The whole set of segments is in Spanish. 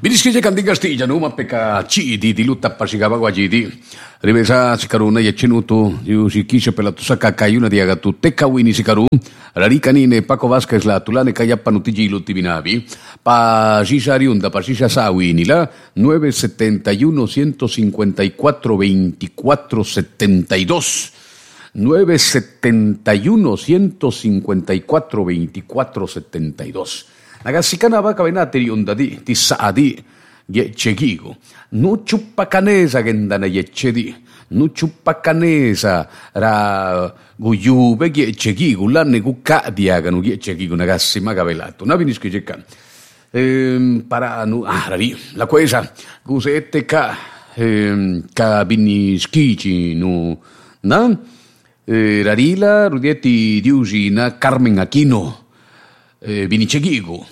Biniskija kandi Castilla no mapeka chidi di lutta pasigaba guajidi. Ribesa sikaruna yachinutu yu sikisha pelatusa kakayuna diagatu tekawini sikaru. Rarikanine Paco Vázquez la tulane kaya panutiji lutibinavi. Pa shisariunda pa shisasawini la 971 154 24 72. 971 154 24 72. Nagasikana va kabenateri undadi ti saadi yechegigo. Nu chupacanesa gendana yechedi. Nu chupacanesa ra guyube yechegigo. Lanne gukka diaganu yechegigo nagassi magavelato. Navinisco jekan. Para nu ravi la quesa gusette ka biniskici nu na rarila rudietti diusina Carmen Aquino binichegigo.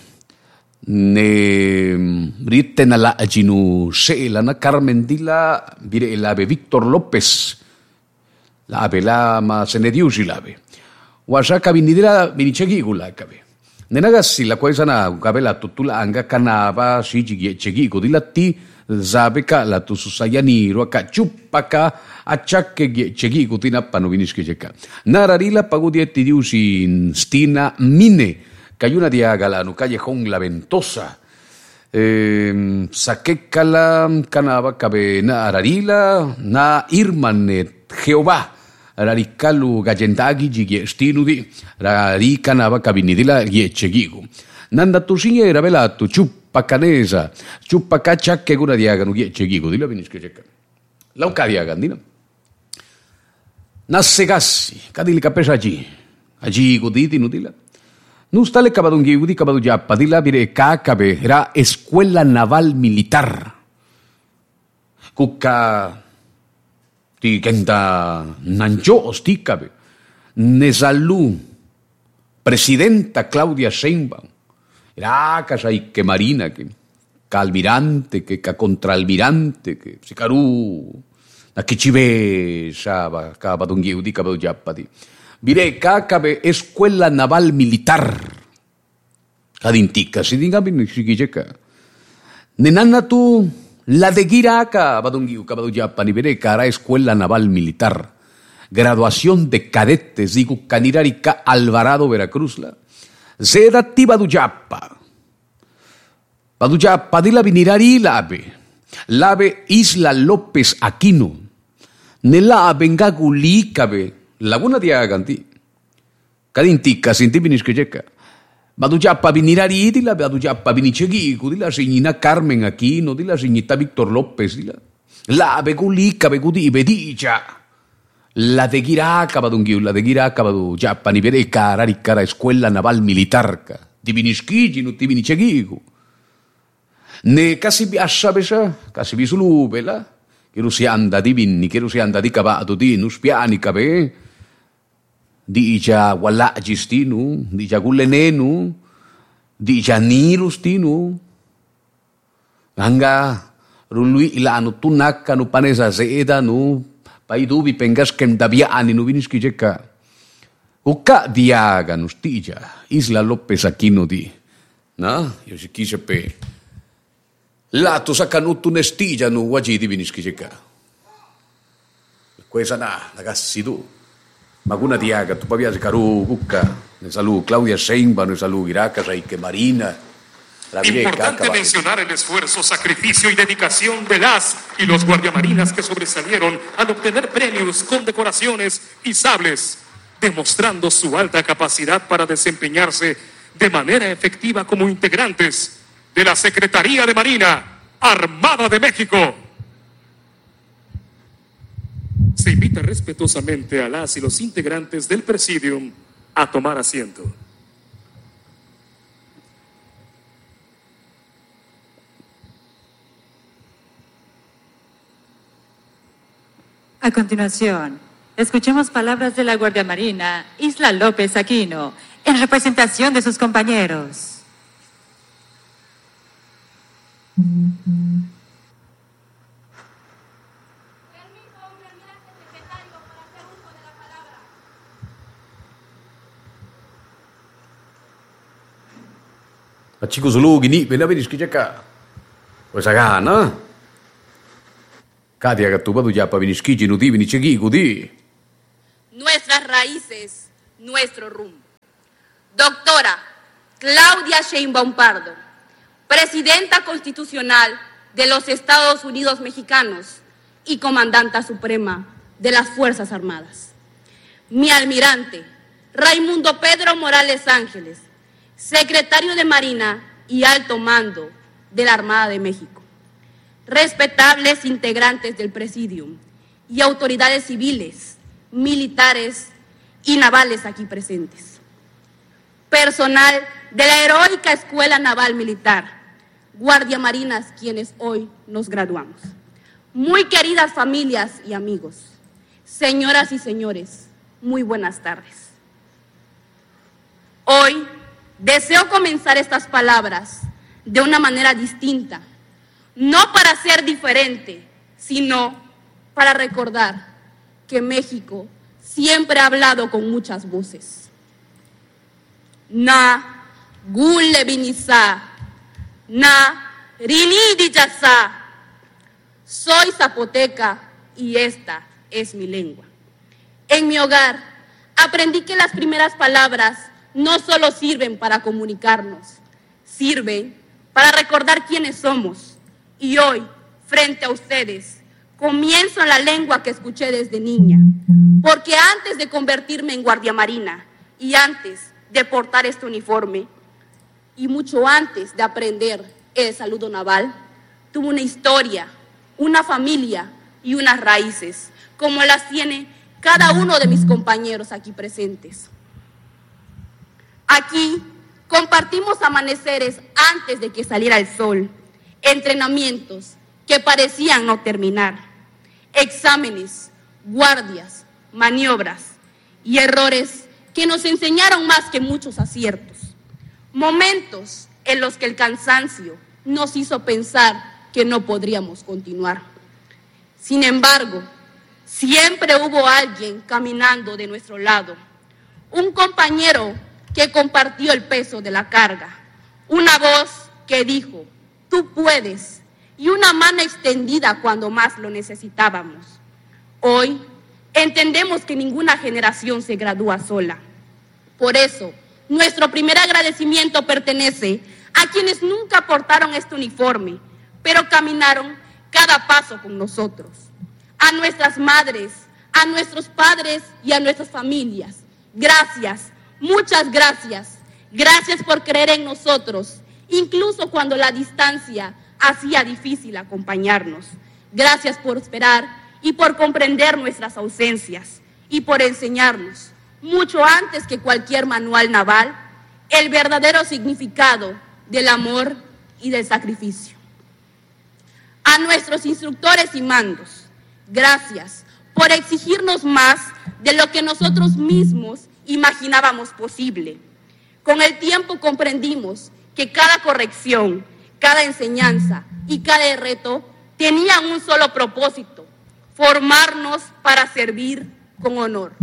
Ne ritten la aginu sela na Carmen Dila vire labe Víctor López labe la ma se ne diusi labe wasaka vinidira vinichegigula kabe nenagassi la quaisana kabela tutula anga kanaba siji chegigo dilatti zabeka la tu susayaniro aka chupaka achakke chegigo tinappano viniskejeka nararila pagudietti diusi stina mine Cayuna diagalanu, Callejón La Ventosa, Saquecala, Canaba, Cabe, na Ararila, na Irmanet, Jehová, Raricalu, Gallendagi, Gigestinudi, Rari, Canaba, Cabinidila, Giechegigo. Nanda Tusiña era velato, Chupacanesa, Chupacacha, que guna diaganu, Giechegigo, dila Vinisquecheca. Lauca diagandina. Nasegassi, Cadil Capesa allí goditi nudila. Nustale kabadungi udi kabaduja padila bire kakabe era Escuela Naval Militar. Kuka ti kenta nanjo ostikabe. Nesalu presidenta Claudia Sheinbaum. Era kasai que marina que almirante que contraalmirante que sikaru na kichibe shaba kabadungi udi kabaduja padi. Vire cabe Escuela Naval Militar. Kadintika, si diga binisikijeka. Nenana tu la de Giraka, badungiu, kabadujapani, vire cara Escuela Naval Militar. Graduación de cadetes, digo, Canirarica Alvarado, Veracruz. Zeda ti badujapa. Badujapa di la vinirari labe. Labe Isla López Aquino. Nela abengagulikabe. Laguna diaganti. Kadintika sinti biniskejeka. Badujapa vinirari dila badujapa vinichegigu dila signina Carmen Aquino dila signita Víctor López dila. La begulika begudi bedija. La de Giraka badungiu la de Giraka badujapa ni vere cara Escuela Naval Militar. Di biniskiji no ti vinichegigu. Ne kasi biasa besa kasi bisulu bela. Kiru si anda di vinni kiru si anda di kabadu di nuspiani kabe. Di ija wala gistinu, di ija gulenenu, di ija nirustinu. Anga rului ilanu tunaka nu panesa zeda nu paidubi pengas kendabiani nu viniskijeka. Uka diaga nu stija Isla López Aquino di. Na, yo si quise pe. Lato sakanutu nestija nu wajidi viniskijeka. Quesa na, ragazzi tu. Maguna diaga, tu pavias caru, bucca, ne salud, Claudia Sheinbaum, ne salud, Iraca, Raike Marina. Importante mencionar el esfuerzo, sacrificio y dedicación de las y los guardiamarinas que sobresalieron al obtener premios, condecoraciones y sables, demostrando su alta capacidad para desempeñarse de manera efectiva como integrantes de la Secretaría de Marina, Armada de México. Se invita respetuosamente a las y los integrantes del Presidium a tomar asiento. A continuación, escuchemos palabras de la Guardia Marina Isla López Aquino en representación de sus compañeros. Chicos, lu gini, bena biniskijeka. Pues agana. Kadia gatubadu yapa vinishkiji nudi vinichegi gudi. Nuestras raíces, nuestro rumbo. Doctora Claudia Sheinbaum Pardo, Presidenta Constitucional de los Estados Unidos Mexicanos y Comandanta Suprema de las Fuerzas Armadas. Mi almirante Raimundo Pedro Morales Ángeles, Secretario de Marina y Alto Mando de la Armada de México. Respetables integrantes del Presidium y autoridades civiles, militares y navales aquí presentes. Personal de la heroica Escuela Naval Militar, guardiamarinas quienes hoy nos graduamos. Muy queridas familias y amigos, señoras y señores, muy buenas tardes. Hoy deseo comenzar estas palabras de una manera distinta, no para ser diferente, sino para recordar que México siempre ha hablado con muchas voces. Na gule binisa, na rinidi yasa. Soy zapoteca y esta es mi lengua. En mi hogar aprendí que las primeras palabras no solo sirven para comunicarnos, sirven para recordar quiénes somos. Y hoy, frente a ustedes, comienzo en la lengua que escuché desde niña, porque antes de convertirme en guardiamarina y antes de portar este uniforme, y mucho antes de aprender el saludo naval, tuve una historia, una familia y unas raíces, como las tiene cada uno de mis compañeros aquí presentes. Aquí compartimos amaneceres antes de que saliera el sol, entrenamientos que parecían no terminar, exámenes, guardias, maniobras y errores que nos enseñaron más que muchos aciertos. Momentos en los que el cansancio nos hizo pensar que no podríamos continuar. Sin embargo, siempre hubo alguien caminando de nuestro lado, un compañero que compartió el peso de la carga, una voz que dijo: tú puedes, y una mano extendida cuando más lo necesitábamos. Hoy entendemos que ninguna generación se gradúa sola. Por eso, nuestro primer agradecimiento pertenece a quienes nunca portaron este uniforme, pero caminaron cada paso con nosotros. A nuestras madres, a nuestros padres y a nuestras familias. Gracias, muchas gracias. Gracias por creer en nosotros, incluso cuando la distancia hacía difícil acompañarnos. Gracias por esperar y por comprender nuestras ausencias y por enseñarnos, mucho antes que cualquier manual naval, el verdadero significado del amor y del sacrificio. A nuestros instructores y mandos, gracias por exigirnos más de lo que nosotros mismos imaginábamos posible. Con el tiempo comprendimos que cada corrección, cada enseñanza y cada reto tenían un solo propósito: formarnos para servir con honor.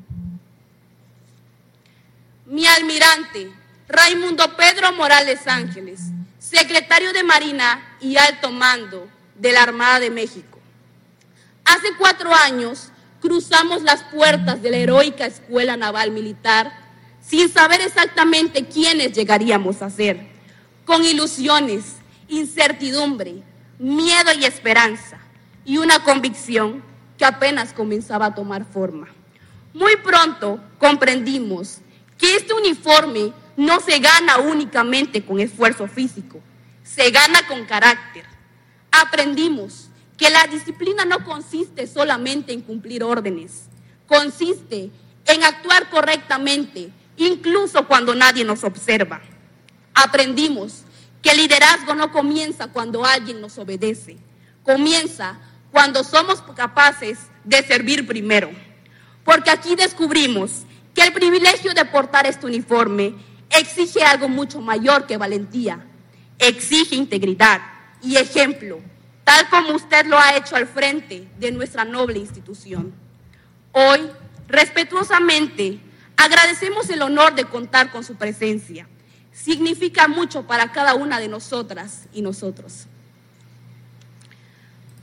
Mi almirante Raimundo Pedro Morales Ángeles, Secretario de Marina y Alto Mando de la Armada de México. Hace 4 años cruzamos las puertas de la heroica Escuela Naval Militar sin saber exactamente quiénes llegaríamos a ser, con ilusiones, incertidumbre, miedo y esperanza, y una convicción que apenas comenzaba a tomar forma. Muy pronto comprendimos que este uniforme no se gana únicamente con esfuerzo físico, se gana con carácter. Aprendimos que la disciplina no consiste solamente en cumplir órdenes, consiste en actuar correctamente, incluso cuando nadie nos observa. Aprendimos que el liderazgo no comienza cuando alguien nos obedece, comienza cuando somos capaces de servir primero. Porque aquí descubrimos que el privilegio de portar este uniforme exige algo mucho mayor que valentía, exige integridad y ejemplo, tal como usted lo ha hecho al frente de nuestra noble institución. Hoy, respetuosamente, agradecemos el honor de contar con su presencia. Significa mucho para cada una de nosotras y nosotros.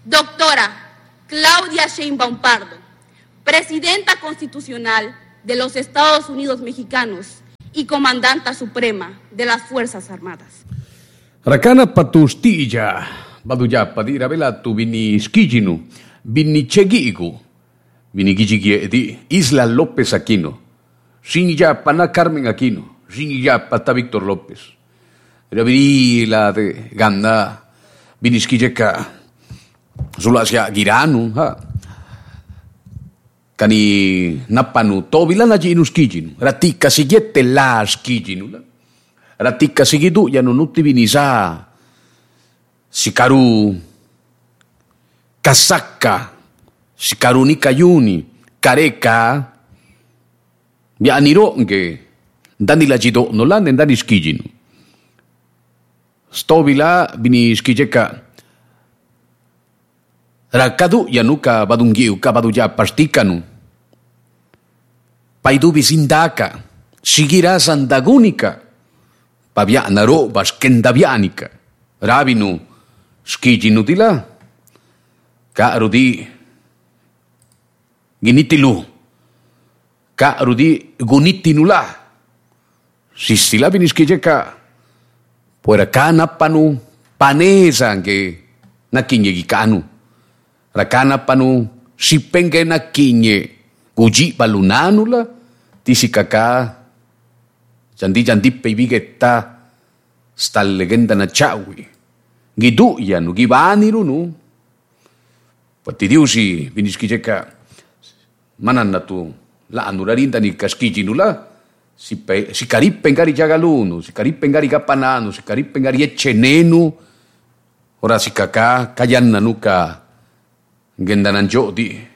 Doctora Claudia Sheinbaum Pardo, Presidenta Constitucional de los Estados Unidos Mexicanos y Comandanta Suprema de las Fuerzas Armadas. Rakana patustilla, baduya padira vela tu vini skijinu, vini chegigu, vini gijigie di Isla López Aquino, Shinja pana Carmen Aquino, Shinja pata Víctor López. Rabiri la de Ganda, vini skijeka, Zulasia Giranu, ha. Kani napanu tobila na jinu skijinu, ratika sigete la skijinu la. Ratika sigidu ya nunuti binisa sikaru kasaka sikaru ni kayuni kareka ya niro nge dani la jido no la ndani skijinu stovila bini skijeka rakadu ya nuka badungiu ka baduja pastikanu paidu bisindaka sigira sandagunika Pavianaro baskendavianica, rabinu, skijinutila, karudi, ginitilu, karudi, gunitinula, sisila biniskijeka, puera kana panu, panesa que nakinye gikanu, rakana panu, sipenge nakinye, guji balunanula, tisikaka, Jandi pebigeta sta legenda na chawi. Gidu yanu gibaniru nu. Pati diusi biniskijeka manana tu la anurarinda ni kaskijinula. Si karipengari jagalunu, si karipengari kapananu, si karipengari echenenu. Ora si kaka kayan nanuka gendanan jodi.